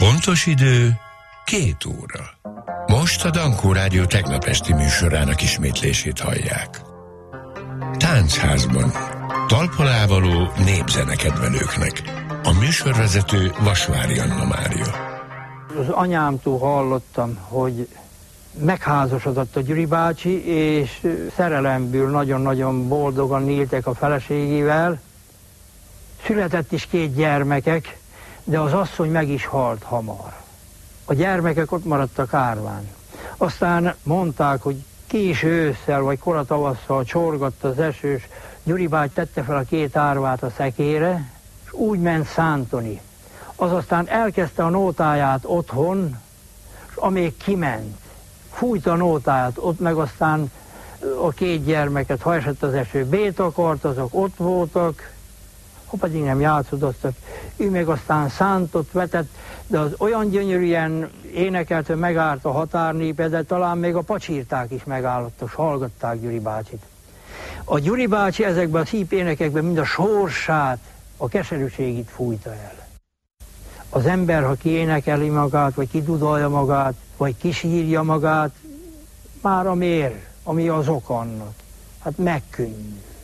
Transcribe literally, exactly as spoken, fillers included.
Pontos idő két óra. Most a Dankó Rádió tegnap esti műsorának ismétlését hallják. Táncházban talpalávaló népzenekedvelőknek. A műsorvezető Vasvári Anna Mária. Az anyámtól hallottam, hogy megházasodott a Gyuri bácsi, és szerelemből nagyon-nagyon boldogan éltek a feleségével. Született is két gyermekek, de az asszony meg is halt hamar. A gyermekek ott maradtak árván. Aztán mondták, hogy késő ősszel vagy kora tavasszal csorgott az esős, Gyuri bácsi tette fel a két árvát a szekére, és úgy ment szántoni. Az aztán elkezdte a nótáját otthon, és amíg kiment, fújta a nótáját, ott meg aztán a két gyermeket, ha esett az eső, bét akart, azok ott voltak, ha pedig nem játszodoztak, ő meg aztán szántott, vetett, de az olyan gyönyörűen énekelt, hogy megállt a határnépe, de talán még a pacsírták is megállottak, és hallgatták Gyuri bácsit. A Gyuri bácsi ezekben a szép énekekben mind a sorsát, a keserűségét fújta el. Az ember, ha kiénekeli magát, vagy kidudolja magát, vagy kisírja magát, már a mér, ami az ok annak, hát megkönnyű.